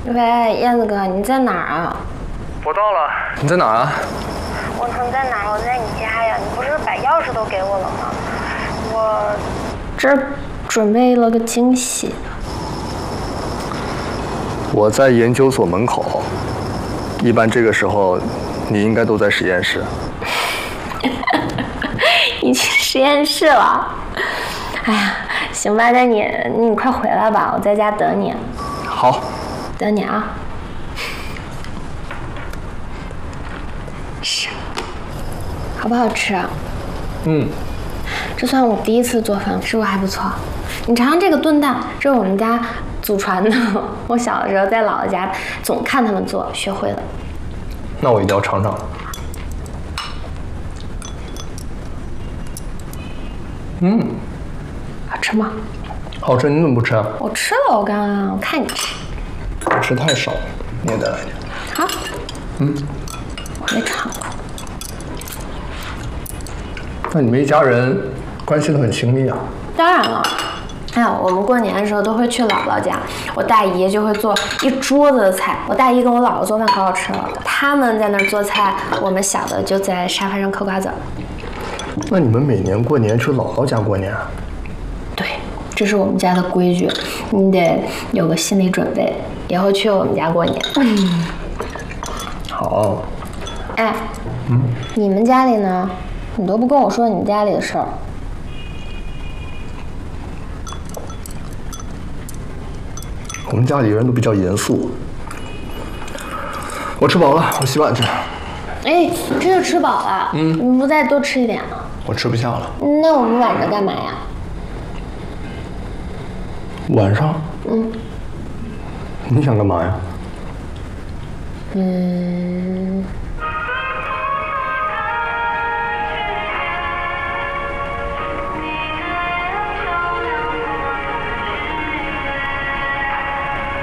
喂，燕子哥，你在哪儿啊？ 我到了。你在哪儿啊？ 我能在哪儿？我在你家呀。你不是把钥匙都给我了吗？我这儿准备了个惊喜。 我在研究所门口。一般这个时候，你应该都在实验室。 你去实验室了？哎呀，行吧，那你快回来吧，我在家等你。 好， 等你啊。是，好不好吃啊？这算我第一次做饭，吃过还不错。你尝尝这个炖蛋，这是我们家祖传的，我小的时候在姥姥家总看他们做，学会了。 那我一定要尝尝。 好吃吗？ 好吃，你怎么不吃啊？ 我吃了，我刚刚看你吃。 我吃太少，你也再来点。 好。我没尝过。 那你们一家人关系都很亲密啊？ 当然了。哎呀，我们过年的时候都会去姥姥家，我大姨就会做一桌子的菜。我大姨跟我姥姥做饭可好吃了，他们在那儿做菜，我们小的就在沙发上嗑瓜子儿。 那你们每年过年去姥姥家过年啊？ 对，这是我们家的规矩，你得有个心理准备，以后去我们家过年。 好。 哎，你们家里呢？你都不跟我说你们家里的事儿。 我们家里人都比较严肃。我吃饱了，我洗碗去。 哎，这就吃饱了。你不再多吃一点了？ 我吃不下了。 那我们晚上干嘛呀？ 晚上？你想干嘛呀？